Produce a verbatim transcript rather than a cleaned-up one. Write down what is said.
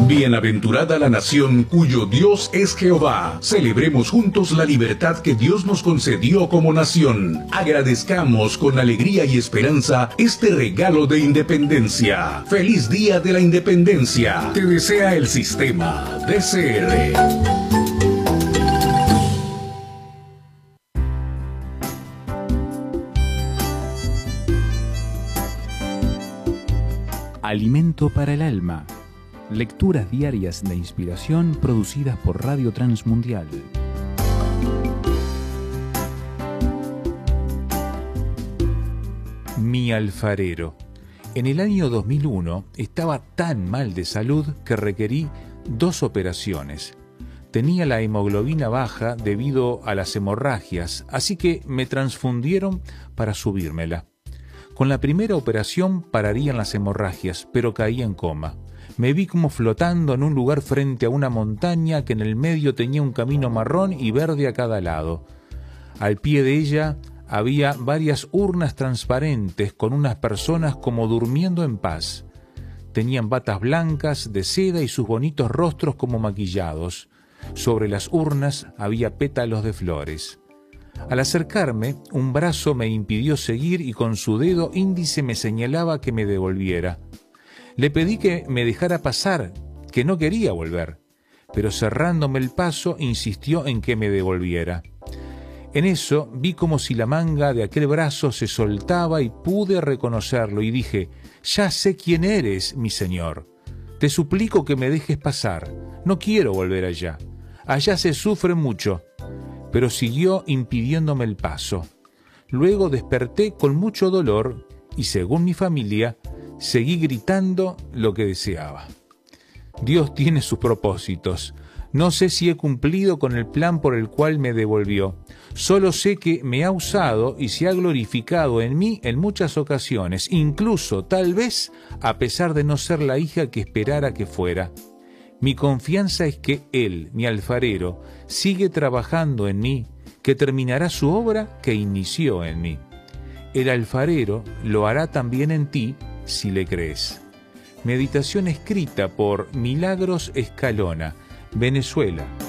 Bienaventurada la nación cuyo Dios es Jehová. Celebremos juntos la libertad que Dios nos concedió como nación. Agradezcamos con alegría y esperanza este regalo de independencia. ¡Feliz Día de la Independencia! Te desea el Sistema D C R. Alimento para el alma. Lecturas diarias de inspiración producidas por Radio Transmundial. Mi alfarero. En el año dos mil uno estaba tan mal de salud que requerí dos operaciones. Tenía la hemoglobina baja debido a las hemorragias, así que me transfundieron para subírmela. Con la primera operación pararían las hemorragias, pero caí en coma. Me vi como flotando en un lugar frente a una montaña que en el medio tenía un camino marrón y verde a cada lado. Al pie de ella había varias urnas transparentes con unas personas como durmiendo en paz. Tenían batas blancas de seda y sus bonitos rostros como maquillados. Sobre las urnas había pétalos de flores. Al acercarme, un brazo me impidió seguir y con su dedo índice me señalaba que me devolviera. Le pedí que me dejara pasar, que no quería volver, pero cerrándome el paso insistió en que me devolviera. En eso vi como si la manga de aquel brazo se soltaba y pude reconocerlo y dije: «Ya sé quién eres, mi señor. Te suplico que me dejes pasar. No quiero volver allá. Allá se sufre mucho». Pero siguió impidiéndome el paso. Luego desperté con mucho dolor y, según mi familia, seguí gritando lo que deseaba. Dios tiene sus propósitos. No sé si he cumplido con el plan por el cual me devolvió. Solo sé que me ha usado y se ha glorificado en mí en muchas ocasiones, incluso, tal vez, a pesar de no ser la hija que esperara que fuera. Mi confianza es que Él, mi alfarero, sigue trabajando en mí, que terminará su obra que inició en mí. El alfarero lo hará también en ti si le crees. Meditación escrita por Milagros Escalona, Venezuela,